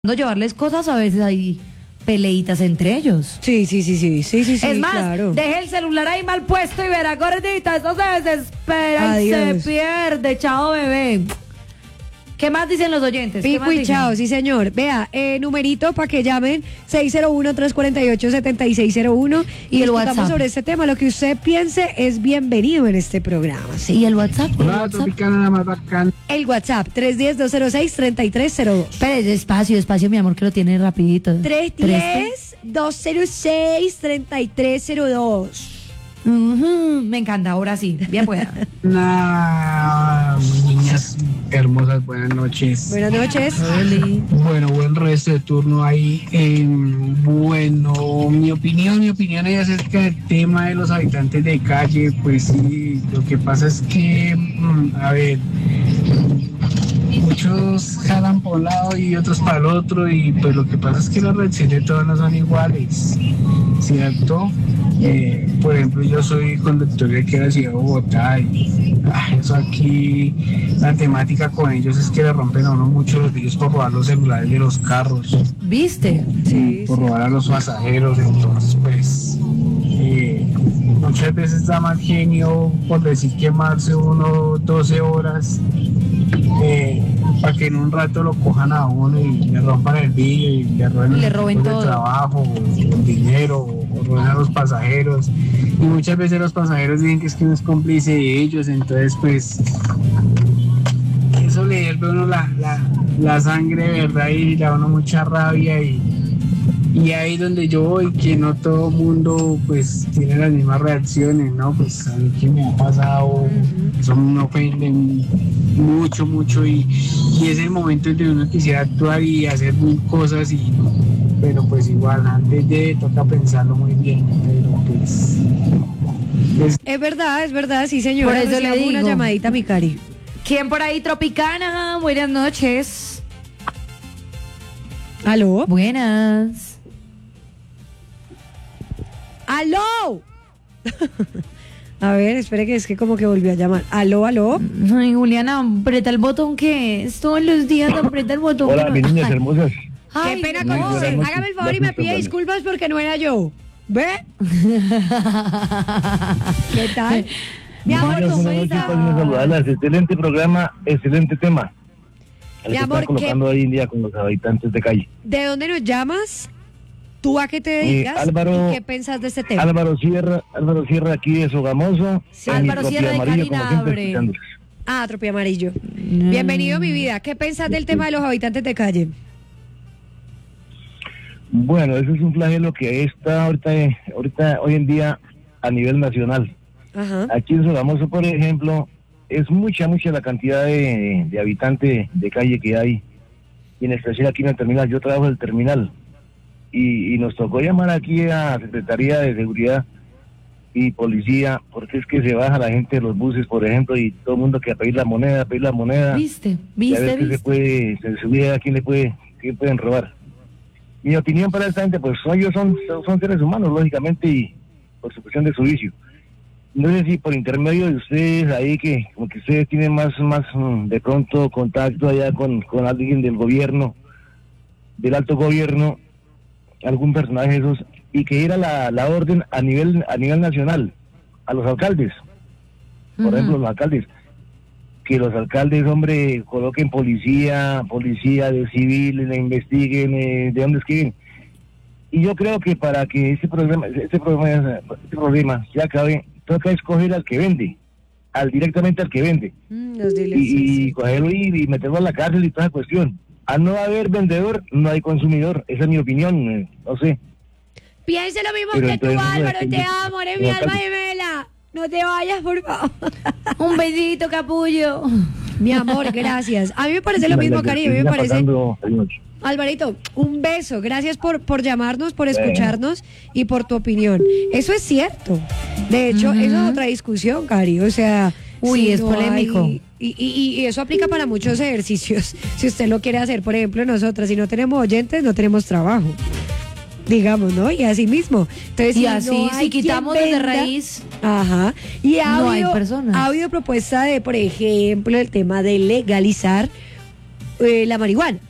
llevarles cosas, a veces hay peleitas entre ellos. Sí, Es más, claro. deje el celular ahí mal puesto y verá, gordita, eso se desespera. Adiós. Y se pierde. Chao, bebé. ¿Qué más dicen los oyentes? ¿Qué más Pico y dicen? chao, sí señor. Vea, numerito para que llamen 601-348-7601 y el discutamos WhatsApp. sobre este tema. Lo que usted piense es bienvenido en este programa. Sí. ¿Y el WhatsApp? ¿Y el Hola, WhatsApp? Tropicana, la más bacana. El WhatsApp, 310-206-3302. Espere, despacio, mi amor, que lo tiene rapidito. 310-206-3302. Me encanta, ahora sí. Bien pueda. Niñas hermosas, buenas noches. Buenas noches. Bueno, buen resto de turno ahí. Bueno, mi opinión es acerca del tema de los habitantes de calle. Pues sí, lo que pasa es que, a ver, muchos jalan por un lado y otros para el otro, y pues lo que pasa es que las reacciones de todos no son iguales, ¿cierto? Por ejemplo, yo soy conductor de aquí a la ciudad de Bogotá y eso aquí, la temática con ellos es que le rompen a uno mucho los vidrios por robar los celulares de los carros, ¿Viste? Sí, por robar a los pasajeros. Entonces pues muchas veces da mal genio por decir quemarse uno 12 horas para que en un rato lo cojan a uno y le rompan el vidrio y le roben el todo. trabajo, o el dinero, o roben a los pasajeros. Y muchas veces los pasajeros dicen que es que uno es cómplice de ellos. Entonces pues eso le hierve a uno la sangre, ¿verdad? Y le da a uno mucha rabia, y ahí donde yo voy, que no todo mundo pues tiene las mismas reacciones, ¿no? Pues a mí que me ha pasado, eso me ofende mucho, y es el momento en que uno quisiera actuar y hacer mil cosas, pero pues igual antes de toca pensarlo muy bien, pero pues Es verdad, sí señor. Por eso le digo. Una llamadita, mi cari. ¿Quién por ahí, Tropicana? Buenas noches. ¿Aló? Buenas. ¡Aló! A ver, espere que es que como que volvió a llamar. ¿Aló? Ay, Juliana, aprieta el botón que es. Todos los días aprieta el botón. Hola, que mis no- niñas Ay, hermosas. ay, Qué pena no. con usted. noches. Hágame el favor y me pide disculpas porque no era yo. ¿Ve? ¿Qué tal? Mi amor, Buenas ¿cómo noches, está? pásenme a saludarlas. Excelente programa, excelente tema. El Mi que amor, están colocando hoy en día con los habitantes de calle. ¿De dónde nos llamas? ¿Tú a qué te dedicas? Álvaro- ¿Y qué piensas de este tema? Álvaro Sierra aquí de Sogamoso. Sí. en mi Álvaro propia Sierra de amarillo, como siempre, Carinabre. escuchándoles. Ah, Tropia Amarillo. Bienvenido, mi vida. ¿Qué piensas del tema de los habitantes de calle? Bueno, eso es un flagelo que está ahorita hoy en día a nivel nacional. Ajá. Aquí en Sogamoso, por ejemplo, es mucha la cantidad de habitantes de calle que hay. Y en especial aquí en el terminal, yo trabajo en el terminal. Y nos tocó llamar aquí a Secretaría de Seguridad y Policía, porque es que se baja la gente de los buses, por ejemplo, y todo el mundo que a pedir la moneda. ¿Viste? Y a ver qué se subía, a quién pueden robar. Mi opinión para esta gente, pues ellos son seres humanos, lógicamente, y por su cuestión de su vicio. No sé si por intermedio de ustedes ahí, que como que ustedes tienen más de pronto contacto allá con alguien del gobierno, del alto gobierno, algún personaje de esos, y que era la orden a nivel nacional, a los alcaldes, por ejemplo, los alcaldes, que los alcaldes, hombre, coloquen policía de civiles, le investiguen de dónde escriben. Y yo creo que para que este problema se acabe, toca escoger al que vende, directamente al que vende, Los diles, sí, y sí. cogerlo y meterlo a la cárcel y toda esa cuestión. Al no haber vendedor, no hay consumidor. Esa es mi opinión, no sé. Piensa lo mismo Pero que tú, entonces, Álvaro. no, Te amo, eres mi no, alma gemela. No te vayas, por favor. Un besito, capullo. Mi amor, gracias. A mí me parece lo mismo, Cari. A mí me Siga parece... pasando, feliz noche. Alvarito, un beso. Gracias por llamarnos, por escucharnos y por tu opinión. Eso es cierto. De hecho, eso es otra discusión, Cari. O sea... Uy, es polémico. Y eso aplica para muchos ejercicios. Si usted lo quiere hacer, por ejemplo, nosotras, si no tenemos oyentes, no tenemos trabajo. Digamos, ¿no? Y así mismo. Entonces, Y si así, no hay si quitamos quien desde venda, raíz, ajá. Y no hay personas. ha habido propuesta de, por ejemplo, el tema de legalizar la marihuana.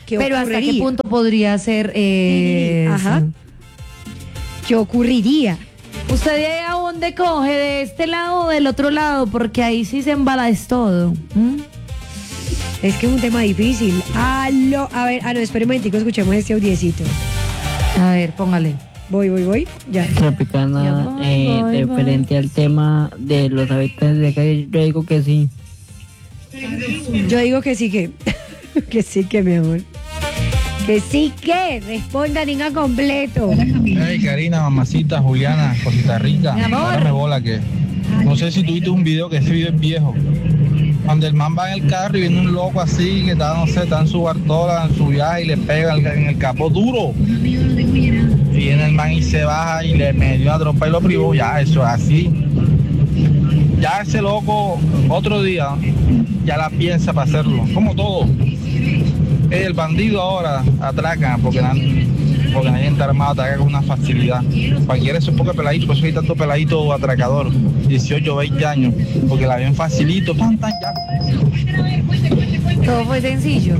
¿Qué Pero ¿hasta qué ocurriría? punto podría ser Ajá. eso? ¿Qué ocurriría? ¿Usted de ahí a dónde coge? ¿De este lado o del otro lado? Porque ahí sí se embala es todo. Es que es un tema difícil. A ver, no, espere un momentico, escuchemos este audiecito. A ver, póngale. Voy, ya. Tropicana, Ya voy, referente al tema de los habitantes de calle, yo digo que sí. Yo digo que sí que. Que sí que, mi amor. Que sí que. Responda, diga completo. Hey, Karina, mamacita, Juliana, cosita rica. Mi amor. Ahora me bola que. No sé si tuviste un video, que ese video es viejo. Cuando el man va en el carro y viene un loco así, que está, no sé, está en su bartola, en su viaje y le pega en el capó duro. Y viene el man y se baja y le metió una trompa y lo privó. Ya, eso es así. Ya ese loco, otro día, ya la piensa para hacerlo. Como todo. El bandido ahora atraca porque nadie está armado, atraca con una facilidad. Cualquiera es un poco peladito, por eso hay tanto peladito atracador, 18, 20 años, porque la ven facilito, tan, ya. Todo fue sencillo.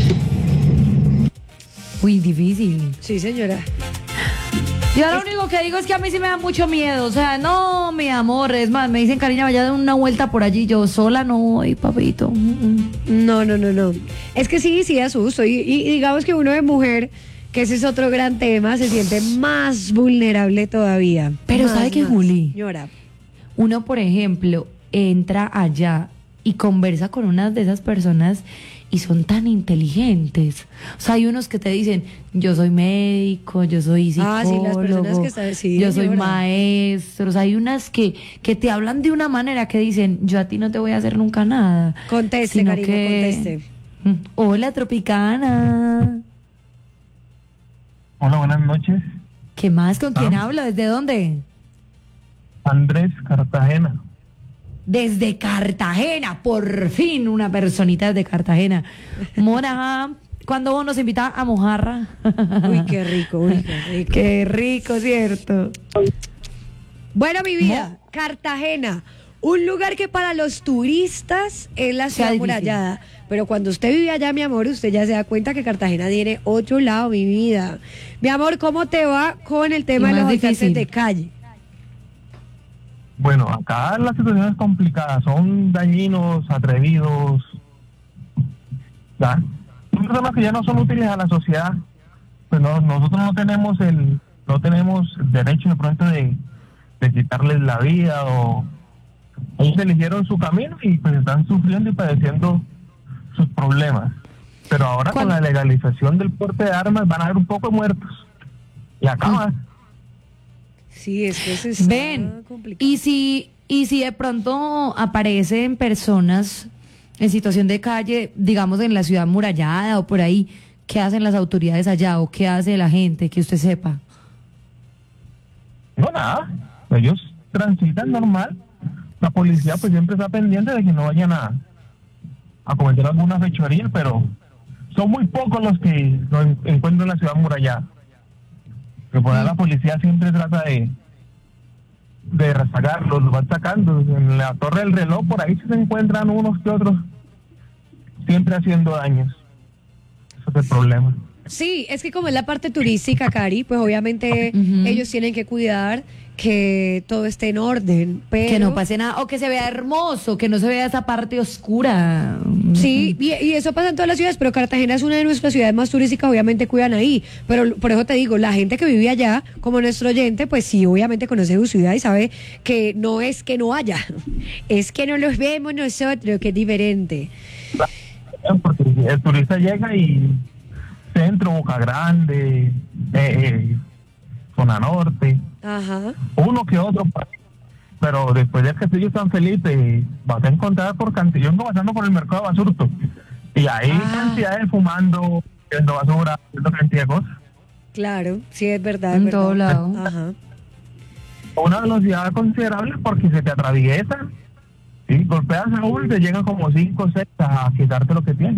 Uy, difícil. Sí, señora. Yo lo único que digo es que a mí sí me da mucho miedo. O sea, no, mi amor. Es más, me dicen, Karina, vaya a dar una vuelta por allí. Yo sola no voy, papito. No. Es que sí da susto. Y digamos que uno de mujer, que ese es otro gran tema, se siente más vulnerable todavía. Pero ¿sabe qué, Juli? Señora. Uno, por ejemplo, entra allá y conversa con unas de esas personas y son tan inteligentes. O sea, hay unos que te dicen, yo soy médico, yo soy psicólogo, Sí, las personas que están, sí, yo soy señora. maestro. O sea, hay unas que te hablan de una manera que dicen, yo a ti no te voy a hacer nunca nada. Conteste, Sino Karina, conteste. Hola, Tropicana. Hola, buenas noches. ¿Qué más? ¿Con quién hablo? ¿Desde dónde? Andrés, Cartagena. Desde Cartagena, por fin una personita desde Cartagena. Mona, ¿cuándo vos nos invitás a Mojarra? Uy, qué rico. Qué rico, ¿cierto? Bueno, mi vida, Cartagena, un lugar que para los turistas es la ciudad difícil. amurallada. Pero cuando usted vive allá, mi amor, usted ya se da cuenta que Cartagena tiene otro lado, mi vida. Mi amor, ¿cómo te va con el tema Y de los más habitantes difícil. de calle? Bueno, acá la situación es complicada, son dañinos, atrevidos, ¿ya? Son personas que ya no son útiles a la sociedad, pues nosotros no tenemos el derecho de pronto de quitarles la vida, o ellos eligieron su camino y pues están sufriendo y padeciendo sus problemas. Pero ahora con la legalización del porte de armas van a haber un poco de muertos y acaba. Sí, es que eso está Ven, complicado. y si de pronto aparecen personas en situación de calle, digamos en la ciudad amurallada o por ahí, ¿qué hacen las autoridades allá o qué hace la gente que usted sepa? No, nada, ellos transitan normal. La policía pues siempre está pendiente de que no vayan a cometer alguna fechoría, pero son muy pocos los que lo encuentran en la ciudad amurallada. Que por ahí la policía siempre trata de rezagarlos, los van sacando. En la Torre del Reloj por ahí se encuentran unos que otros siempre haciendo daños. Ese es el problema. Sí, es que como es la parte turística, Cari, pues obviamente Ujú. ellos tienen que cuidar que todo esté en orden, pero... Que no pase nada, o que se vea hermoso, que no se vea esa parte oscura. Sí, y eso pasa en todas las ciudades, pero Cartagena es una de nuestras ciudades más turísticas, obviamente cuidan ahí. Pero por eso te digo, la gente que vive allá, como nuestro oyente, pues sí, obviamente conoce su ciudad y sabe que no es que no haya, es que no los vemos nosotros, que es diferente. Porque el turista llega y centro, Boca Grande, zona norte, Ajá. uno que otro, pero después del Castillo San Felipe vas a encontrar por Cantillón pasando por el mercado de Basurto y hay cantidades fumando, haciendo basura, haciendo cantidad de cosas. Claro, sí, es verdad. Es En verdad. todo lado. Ajá. Una velocidad considerable porque se te atraviesa, ¿sí? Golpeas a uno y te llegan como 5 o 6 a quitarte lo que tienes.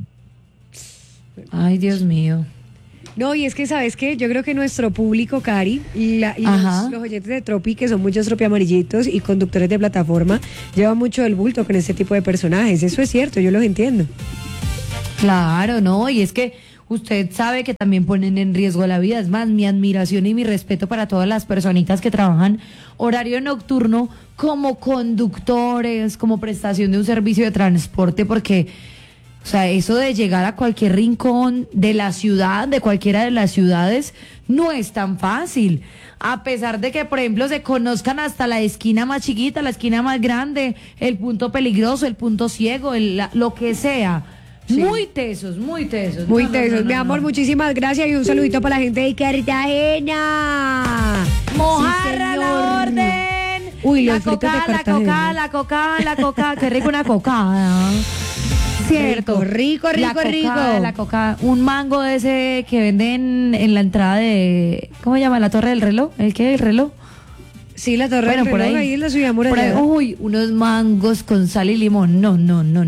Ay, Dios mío. No, y es que, ¿sabes qué? Yo creo que nuestro público, Cari, y Ajá. los oyentes de Tropi, que son muchos Tropi amarillitos y conductores de plataforma, llevan mucho el bulto con este tipo de personajes. Eso es cierto, yo los entiendo. Claro, no, y es que usted sabe que también ponen en riesgo la vida. Es más, mi admiración y mi respeto para todas las personitas que trabajan horario nocturno como conductores, como prestación de un servicio de transporte, porque, o sea, eso de llegar a cualquier rincón de la ciudad, de cualquiera de las ciudades, no es tan fácil. A pesar de que, por ejemplo, se conozcan hasta la esquina más chiquita, la esquina más grande, el punto peligroso, el punto ciego, lo que sea. Sí. Muy tesos, muy tesos. Muy tesos. Mi amor, muchísimas gracias y un saludito para la gente de Cartagena. Mojarra Sí, la orden. Uy, la los fritos de coca, la Cartagena. coca. Qué rico una coca. Cierto. Rico. La coca, un mango de ese que venden en la entrada de, ¿cómo se llama? La Torre del Reloj. ¿El qué? ¿El reloj? Sí, la Torre del por Reloj, ahí en la ciudad muralla. Uy, unos mangos con sal y limón. No.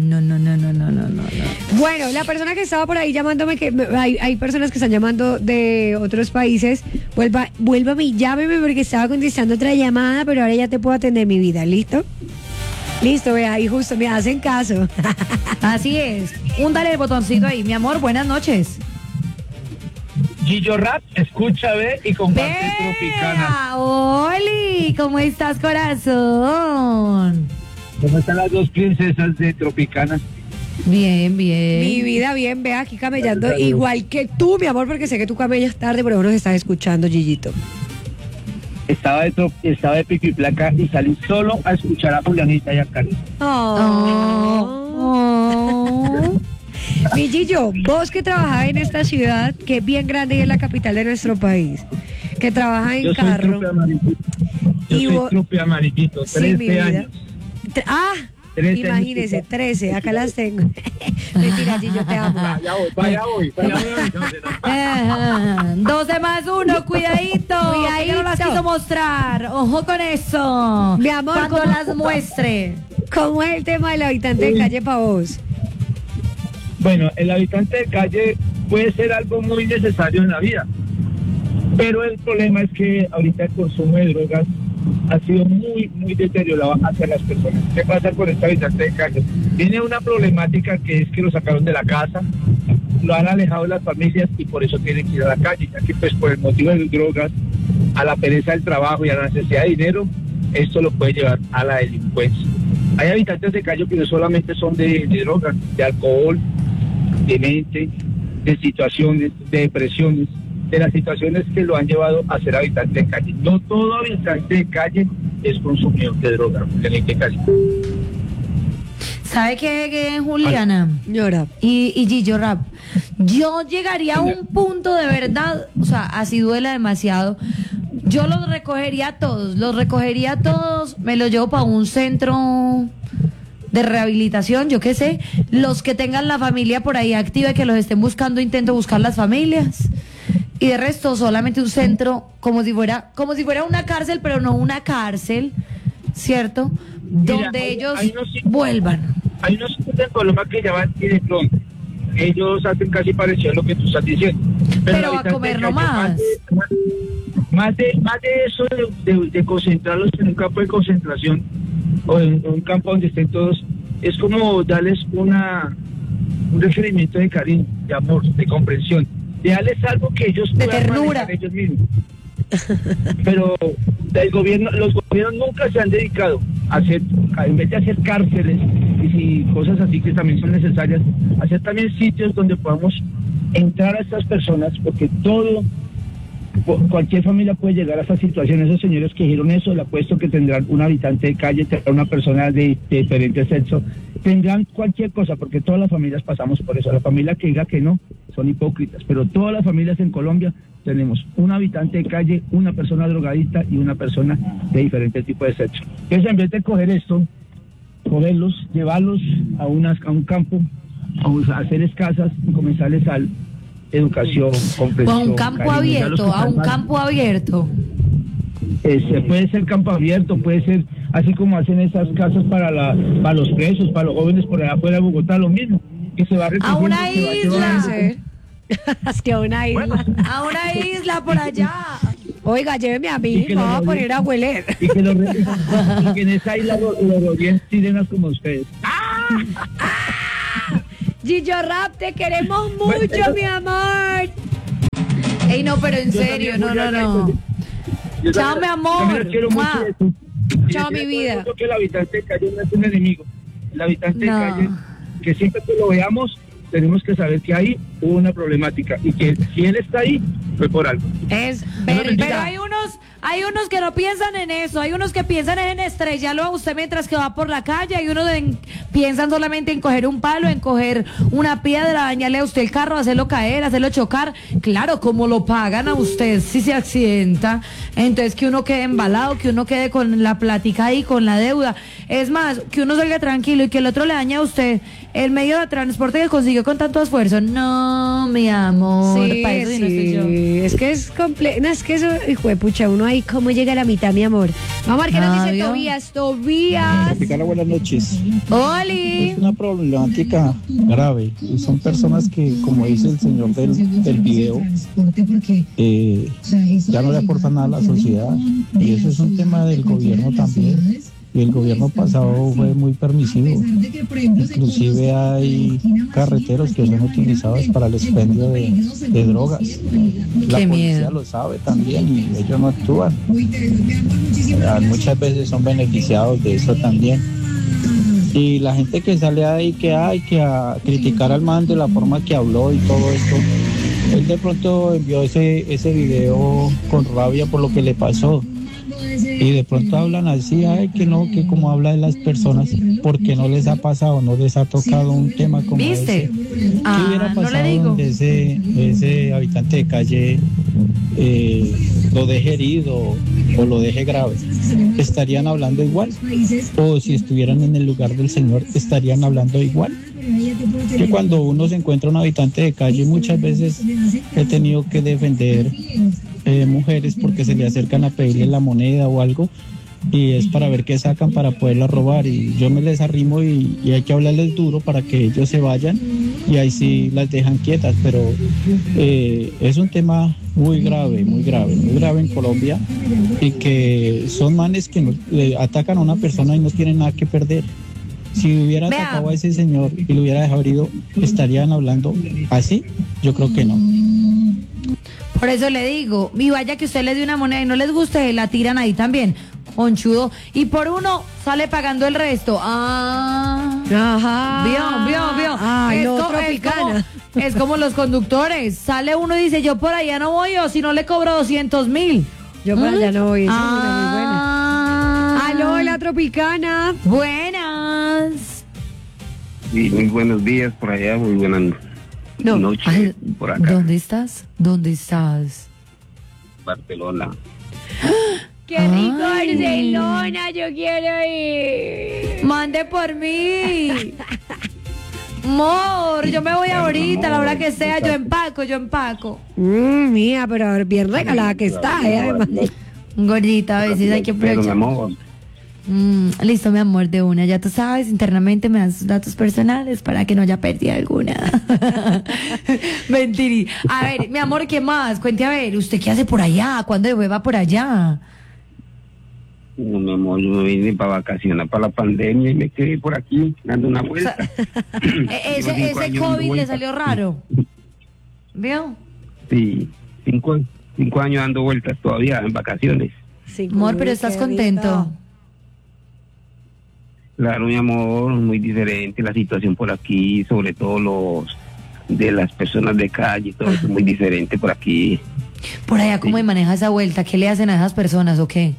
Bueno, la persona que estaba por ahí llamándome, que hay personas que están llamando de otros países, vuélvame y llámeme porque estaba contestando otra llamada, pero ahora ya te puedo atender, mi vida, ¿listo? Listo, vea, ahí justo me hacen caso. Así es. Húndale el botoncito ahí, mi amor, buenas noches. Gillo Rap, escucha, ve y comparte Tropicana. Oli, ¿cómo estás, corazón? ¿Cómo están las dos princesas de Tropicana? Bien. Mi vida, bien, vea, aquí camellando igual que tú, mi amor, porque sé que tú camellas tarde, pero nos estás escuchando, Gillito. Estaba de pico y placa y salí solo a escuchar a Julianita y a Karen. Mi Gillo, vos que trabajás en esta ciudad, que es bien grande y es la capital de nuestro país, que trabaja en carro. Yo soy trupe amarillito, 13 años. 13 imagínese, años. 13, acá las tengo. Mentira, Gillo, te amo. Vaya voy. 12 más 1, cuidadito. Que no las quiso mostrar. Ojo con eso. Mi amor, cuando las muestre. ¿Cómo es el tema del habitante de calle para vos? Bueno, el habitante de calle puede ser algo muy necesario en la vida, pero el problema es que ahorita el consumo de drogas ha sido muy deteriorado hacia las personas. ¿Qué pasa con este habitante de calle? Tiene una problemática que es que lo sacaron de la casa, lo han alejado de las familias y por eso tienen que ir a la calle, ya que pues por el motivo de drogas, a la pereza del trabajo y a la necesidad de dinero, esto lo puede llevar a la delincuencia. Hay habitantes de calle que no solamente son de drogas, de alcohol, de mente, de situaciones, de depresiones, de las situaciones que lo han llevado a ser habitante de calle. No todo habitante de calle es consumidor de droga, de calle. ¿Sabe qué, Juliana? Llora. Y Gillo Rap, yo llegaría a un punto de verdad, o sea, así duela demasiado. Yo los recogería a todos, me los llevo para un centro de rehabilitación, yo qué sé, los que tengan la familia por ahí activa y que los estén buscando, intento buscar las familias. Y de resto solamente un centro como si fuera una cárcel, pero no una cárcel, ¿cierto? Donde ellos vuelvan. Hay unos sitios en Colombia que llaman Tireplón. Ellos hacen casi parecido a lo que tú estás diciendo. Pero a comer nomás. Más de eso de concentrarlos en un campo de concentración o en un campo donde estén todos, es como darles un requerimiento de cariño, de amor, de comprensión, de darles algo que ellos de puedan ternura manejar ellos mismos. Pero los gobiernos nunca se han dedicado a hacer, en vez de hacer cárceles y cosas así que también son necesarias, hacer también sitios donde podamos entrar a estas personas, porque cualquier familia puede llegar a esa situación. Esos señores que dijeron eso, le apuesto que tendrán un habitante de calle, tendrán una persona de diferente sexo, tendrán cualquier cosa, porque todas las familias pasamos por eso. La familia que diga que no, son hipócritas, pero todas las familias en Colombia tenemos un habitante de calle, una persona drogadicta y una persona de diferente tipo de sexo. Entonces, en vez de coger esto, cogerlos, llevarlos a un campo, a hacer casas y comenzarles a educación, comprensión. O a un campo abierto, puede ser campo abierto, puede ser así como hacen esas casas para los presos, para los jóvenes por allá afuera de Bogotá, lo mismo, que se va a una isla. Es que a una isla. Bueno, a una isla por allá. Oiga, lléveme a mí, me voy a poner a hueler. Y que en esa isla lo rodeen sirenas como ustedes. Gillo Rap, te queremos mucho, mi amor. Ey, no, pero en serio, no. Chao, mi amor. Chao, mi vida. Que el habitante de calle no es un enemigo. El habitante de calle, que siempre que lo veamos, tenemos que saber que ahí hubo una problemática y que si él está ahí, fue por algo. Es Pero verdad. hay unos que no piensan en eso, hay unos que piensan en estrellarlo a usted mientras que va por la calle, hay unos que piensan solamente en coger un palo, en coger una piedra, dañarle a usted el carro, hacerlo caer, hacerlo chocar. Claro, como lo pagan a usted si se accidenta, entonces que uno quede embalado, que uno quede con la plática ahí, con la deuda. Es más, que uno salga tranquilo y que el otro le dañe a usted el medio de transporte que consiguió con tanto esfuerzo. No, mi amor, Sí, para eso sí no estoy yo. es que es complejo. No, es que eso, hijo de pucha, uno ahí cómo llega a la mitad, mi amor. Vamos a ver qué nos dice ¿vio? Tobías. Tropicana, buenas noches. ¡Oli! Es una problemática grave. Y son personas que, como dice el señor del video, ya no le aportan nada a la sociedad. Y eso es un tema del gobierno también. Y el gobierno pasado fue muy permisivo. Inclusive hay carreteros que son utilizados para el expendio de drogas. La Qué policía miedo. lo sabe también y ellos no actúan. Muchas veces son beneficiados de eso también. Y la gente que sale ahí que hay que a criticar al man de la forma que habló y todo esto, él de pronto envió ese video con rabia por lo que le pasó. Y de pronto hablan así, ay, que no, que como habla de las personas, porque no les ha pasado, no les ha tocado un tema como ¿Viste? ese. ¿Qué hubiera No le pasado digo. donde ese habitante de calle lo deje herido o lo deje grave? ¿Estarían hablando igual? O si estuvieran en el lugar del Señor, ¿estarían hablando igual? Que cuando uno se encuentra un habitante de calle, muchas veces he tenido que defender mujeres porque se le acercan a pedirle la moneda o algo y es para ver qué sacan para poderla robar, y yo me les arrimo y hay que hablarles duro para que ellos se vayan y ahí sí las dejan quietas, pero es un tema muy grave en Colombia, y que son manes que le atacan a una persona y no tienen nada que perder. Si hubiera atacado a ese señor y lo hubiera dejado herido, ¿estarían hablando así? Yo creo que no. Por eso le digo, y vaya que usted les dé una moneda y no les guste, la tiran ahí también, conchudo. Y por uno sale pagando el resto. Ajá. Vio. Ay, no, Tropicana. Es como los conductores. Sale uno y dice, yo por allá no voy, o si no le cobro 200.000. Yo para allá no voy, esa es una muy buena. Aló, la Tropicana. Buenas. Sí, muy buenos días por allá, muy buenas noches Ay, por acá, ¿Dónde estás? Barcelona. Qué rico Ay. Barcelona, yo quiero ir. Mande por mí. Amor, yo me voy ahorita, a la hora que sea, yo empaco. Mía, pero bien regalada que está, además. Gordita, a veces hay que Pero, mi aprovechar. amor, Listo, mi amor, de una. Ya tú sabes, internamente me das sus datos personales para que no haya pérdida alguna. Mentiri. A ver, mi amor, ¿qué más? Cuente a ver, ¿usted qué hace por allá? ¿Cuándo va por allá? no, mi amor, yo vine para vacacionar para la pandemia y me quedé por aquí dando una vuelta. Ese Llevo 5 años dando COVID le vueltas. salió raro. ¿Vio? Sí, 5 años dando vueltas todavía en vacaciones. Amor, pero ¿estás contento? Claro, mi amor, muy diferente la situación por aquí, sobre todo de las personas de calle, todo eso es muy diferente por aquí. Por allá, ¿cómo maneja esa vuelta? ¿Qué le hacen a esas personas o qué?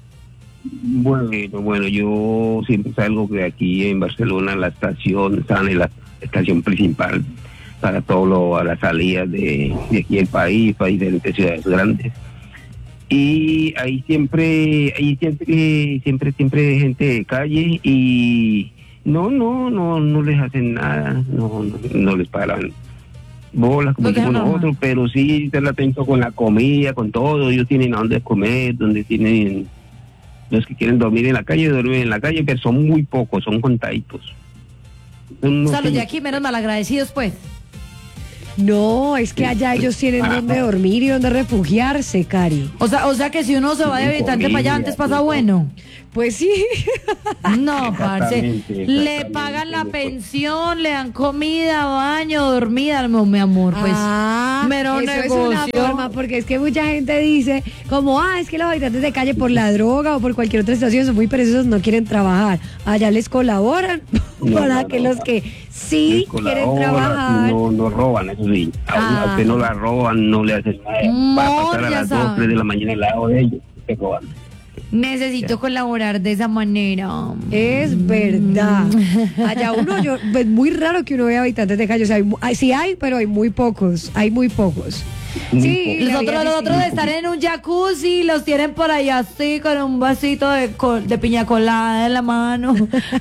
Bueno, yo siempre salgo de aquí en Barcelona, en la estación, en la estación principal, para a las salidas de aquí del país, para diferentes ciudades grandes. Y ahí siempre gente de calle y no les hacen nada, no les paran bolas como decimos nosotros, pero sí están atentos con la comida, con todo. Ellos tienen a dónde comer, donde tienen los que quieren dormir en la calle, duermen en la calle, pero son muy pocos, son contaditos. O sea, los de aquí menos malagradecidos, pues. No, es que allá ellos tienen donde dormir y donde refugiarse, Cari. O sea que si uno se va de habitante para allá, antes pasa bueno. Pues sí. No, parce. Le Exactamente. pagan la pensión, le dan comida, baño, dormida, mi amor. Pues, mero eso negocio. es una forma, porque es que mucha gente dice, como, es que los habitantes de calle por la droga o por cualquier otra situación son muy perezosos, no quieren trabajar. Allá les colaboran para que los que sí quieren trabajar. No roban, eso sí. A usted no la roban, no le hacen nada. Va a pasar a ya las 2, saben. 3 de la mañana al lado de ellos. Se roban. Necesito colaborar de esa manera. Es verdad. Allá es muy raro que uno vea habitantes de calle. O sea, sí hay, pero hay muy pocos. Hay muy pocos. Sí, Los la vida es otros de distinta. estar en un jacuzzi, los tienen por ahí así con un vasito de piña colada en la mano.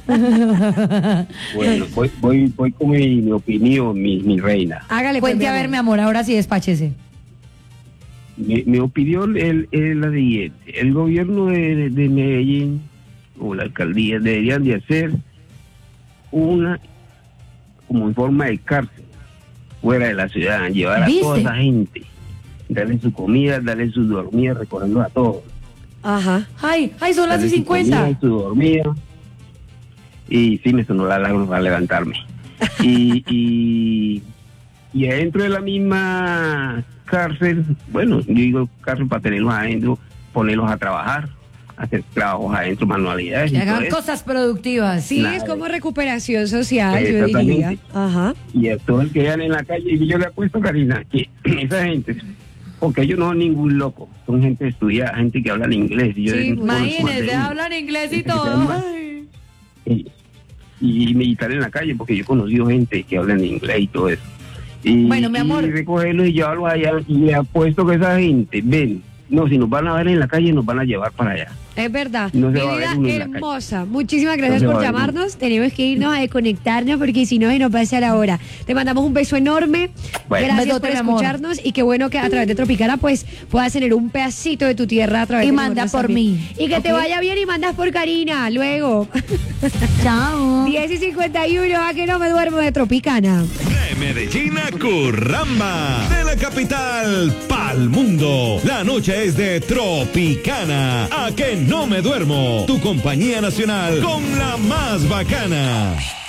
Bueno, voy con mi opinión, mi reina. Hágale pues, Cuente a ver, mi amor, ahora sí despáchese. Mi opinión es la siguiente. El gobierno de Medellín o la alcaldía deberían de hacer una como en forma de cárcel fuera de la ciudad, llevar a toda esa gente, darle su comida, darle su dormida, recorriendo a todos. Ajá. Ay, son las Darle su comida, 50. su dormida. Y sí, me sonó la alarma para levantarme. y adentro de la misma cárcel, bueno, yo digo cárcel para tenerlos adentro, ponerlos a trabajar, hacer trabajos adentro, manualidades. Que y todo hagan eso. cosas productivas. Sí, Claro. es como recuperación social, yo Exactamente. diría. Ajá. Y a todos los que quedan en la calle, y yo le apuesto, Karina, que esa gente, porque ellos no son ningún loco, son gente estudiada, gente que habla inglés. Y yo Sí, les conozco más de Imagínense, uno. hablan inglés y Que se todo. llama- Ay. y meditar en la calle, porque yo he conocido gente que habla en inglés y todo eso. Y, Bueno, mi amor. Y recogerlos y llevarlos allá, y le apuesto que esa gente, no, si nos van a ver en la calle, nos van a llevar para allá. Es verdad. No se Mi va a ver vida uno en la hermosa. Muchísimas gracias No se por va a ver llamarnos. Tenemos que irnos a desconectarnos porque si no se nos pasa la hora. Te mandamos un beso enorme. Bueno. Gracias Besote, por mi amor. escucharnos y qué bueno que a través de Tropicana pues puedas tener un pedacito de tu tierra a través Y de manda nosotros por también. mí. Y que te ¿Ok? vaya bien y mandas por Karina luego. Chao. 10:51, a que no me duermo de Tropicana. De Medellín a Curramba, de la capital pa'l mundo. La noche es de Tropicana. A que no me duermo. Tu compañía nacional con la más bacana.